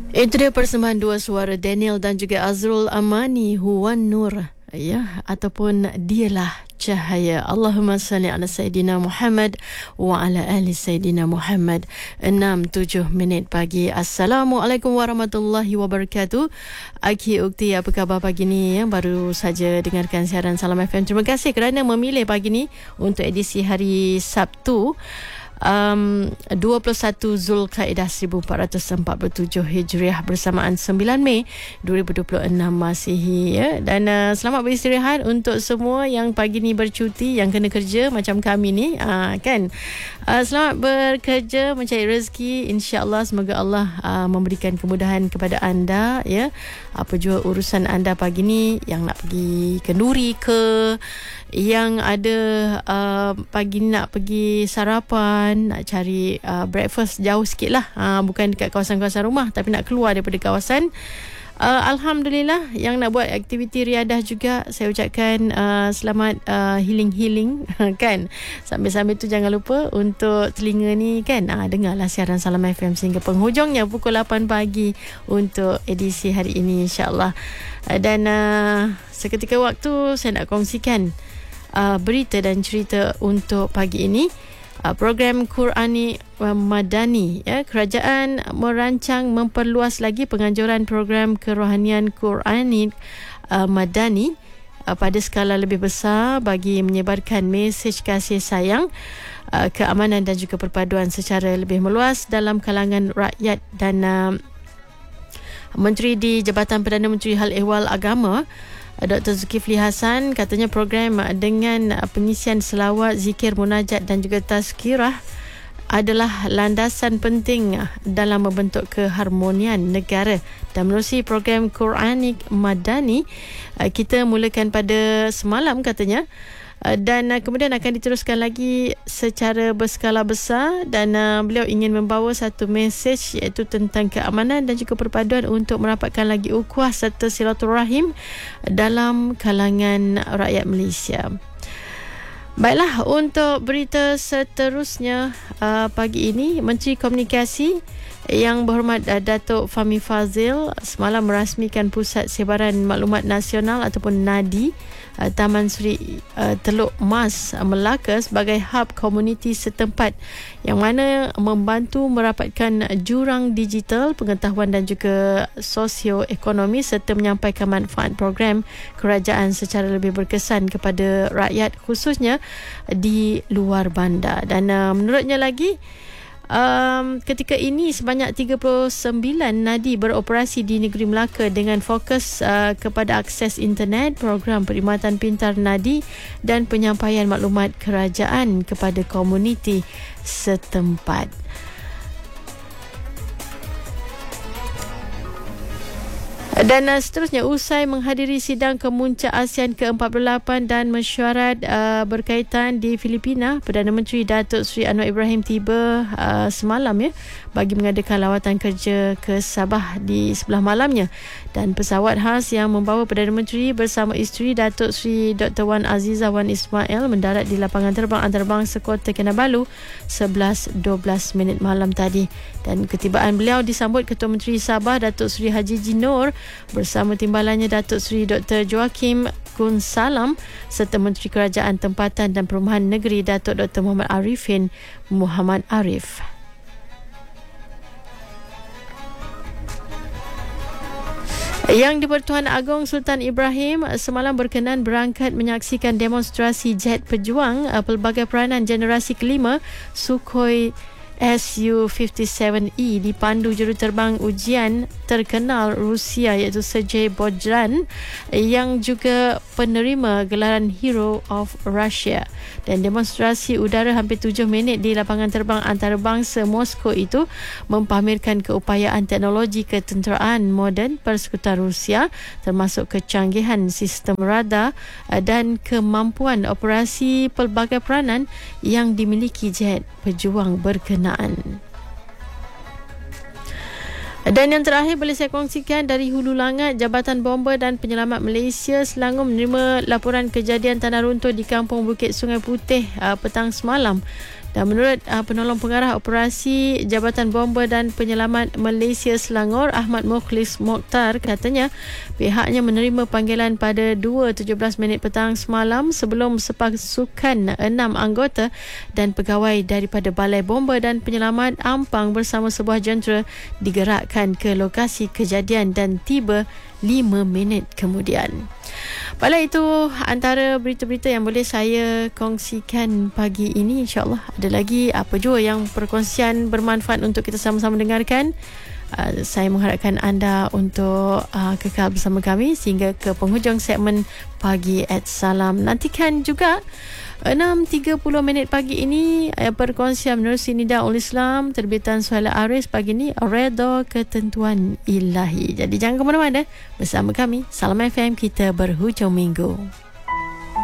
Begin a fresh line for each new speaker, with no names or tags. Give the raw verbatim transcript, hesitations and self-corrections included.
Itu dia persembahan dua suara Daniel dan juga Azrul Amani, Huwan Nur, ya, ataupun Dialah Cahaya. Allahumma salli ala Sayyidina Muhammad wa ala ali Sayyidina Muhammad. enam tujuh minit pagi. Assalamualaikum warahmatullahi wabarakatuh. Aki Ukti, apa khabar pagi ni? Yang baru saja dengarkan siaran Salam F M. Terima kasih kerana memilih pagi ni untuk edisi hari Sabtu, Um, dua puluh satu Zulkaidah seribu empat ratus empat puluh tujuh Hijriah bersamaan sembilan Mei dua ribu dua puluh enam Masihi, ya. Dan uh, selamat beristirahat untuk semua yang pagi ni bercuti, yang kena kerja macam kami ni, uh, kan. Uh, selamat bekerja, mencari rezeki, insya-Allah. Semoga Allah uh, memberikan kemudahan kepada anda, ya. Apa jua urusan anda pagi ni, yang nak pergi kenduri ke, yang ada uh, pagi nak pergi sarapan, nak cari uh, breakfast jauh sikit lah, uh, bukan dekat kawasan-kawasan rumah tapi nak keluar daripada kawasan. uh, Alhamdulillah. Yang nak buat aktiviti riadah juga, saya ucapkan uh, selamat uh, healing-healing kan. Sambil-sambil tu jangan lupa untuk telinga ni kan, uh, dengarlah siaran Salam F M sehingga penghujungnya pukul lapan pagi untuk edisi hari ini, insyaAllah. uh, Dan uh, seketika waktu saya nak kongsikan Uh, berita dan cerita untuk pagi ini. Uh, program Qurani uh, Madani, ya, kerajaan merancang memperluas lagi penganjuran program kerohanian Qurani uh, Madani uh, pada skala lebih besar bagi menyebarkan mesej kasih sayang, uh, keamanan dan juga perpaduan secara lebih meluas dalam kalangan rakyat. Dan uh, Menteri di Jabatan Perdana Menteri Hal Ehwal Agama Doktor Zulkifli Hasan katanya program dengan pengisian selawat, zikir, munajat dan juga tazkirah adalah landasan penting dalam membentuk keharmonian negara. Dan menerusi program Qurani Madani, kita mulakan pada semalam katanya, dan kemudian akan diteruskan lagi secara berskala besar. Dan uh, beliau ingin membawa satu mesej, iaitu tentang keamanan dan juga perpaduan untuk merapatkan lagi ukhuwah serta silaturahim dalam kalangan rakyat Malaysia. Baiklah, untuk berita seterusnya uh, pagi ini, Menteri Komunikasi Yang Berhormat uh, Datuk Fahmi Fadzil semalam merasmikan Pusat Sebaran Maklumat Nasional ataupun NADI uh, Taman Suri uh, Teluk Mas uh, Melaka sebagai hub komuniti setempat yang mana membantu merapatkan jurang digital, pengetahuan dan juga sosioekonomi serta menyampaikan manfaat program kerajaan secara lebih berkesan kepada rakyat, khususnya di luar bandar. Dan uh, menurutnya lagi, Um, ketika ini sebanyak tiga puluh sembilan nadi beroperasi di negeri Melaka dengan fokus uh, kepada akses internet, program perkhidmatan pintar nadi dan penyampaian maklumat kerajaan kepada komuniti setempat. Dan uh, seterusnya, usai menghadiri sidang kemuncak ASEAN ke empat puluh lapan dan mesyuarat uh, berkaitan di Filipina, Perdana Menteri Datuk Seri Anwar Ibrahim tiba uh, semalam, ya, bagi mengadakan lawatan kerja ke Sabah di sebelah malamnya. Dan pesawat khas yang membawa Perdana Menteri bersama isteri Datuk Seri Doktor Wan Azizah Wan Ismail mendarat di lapangan terbang antarabangsa Kota Kinabalu sebelas dua belas minit malam tadi. Dan ketibaan beliau disambut Ketua Menteri Sabah Datuk Seri Haji Jinur bersama timbalannya Datuk Seri Doktor Joakim Kun Salam serta Menteri Kerajaan Tempatan dan Perumahan Negeri Datuk Doktor Muhammad Arifin Muhammad Arif. Yang di-Pertuan Agong Sultan Ibrahim semalam berkenan berangkat menyaksikan demonstrasi jet pejuang pelbagai peranan generasi kelima Sukhoi S U lima puluh tujuh E dipandu juruterbang ujian terkenal Rusia iaitu Sergei Bodran yang juga penerima gelaran Hero of Russia. Dan demonstrasi udara hampir tujuh minit di lapangan terbang antarabangsa Moskow itu mempamerkan keupayaan teknologi ketenteraan moden Persekutuan Rusia, termasuk kecanggihan sistem radar dan kemampuan operasi pelbagai peranan yang dimiliki jet pejuang berkenaan. Dan yang terakhir boleh saya kongsikan dari Hulu Langat, Jabatan Bomba dan Penyelamat Malaysia Selangor menerima laporan kejadian tanah runtuh di Kampung Bukit Sungai Putih uh, petang semalam. Dan menurut uh, penolong pengarah operasi Jabatan Bomba dan Penyelamat Malaysia Selangor, Ahmad Mukhlis Mokhtar, katanya pihaknya menerima panggilan pada dua tujuh belas minit petang semalam sebelum sepasukan enam anggota dan pegawai daripada Balai Bomba dan Penyelamat Ampang bersama sebuah jentera digerakkan ke lokasi kejadian dan tiba lima minit kemudian. Baiklah, itu antara berita-berita yang boleh saya kongsikan pagi ini. InsyaAllah ada lagi apa jua yang perkongsian bermanfaat untuk kita sama-sama dengarkan. Uh, saya mengharapkan anda untuk uh, kekal bersama kami sehingga ke penghujung segmen Pagi at Salam. Nantikan juga enam tiga puluh minit pagi ini uh, perkongsian menerusi Nida Ul Islam terbitan Suhaila Aris pagi ini, Redha Ketentuan Ilahi. Jadi jangan ke mana-mana, bersama kami Salam F M, kita berhujung minggu.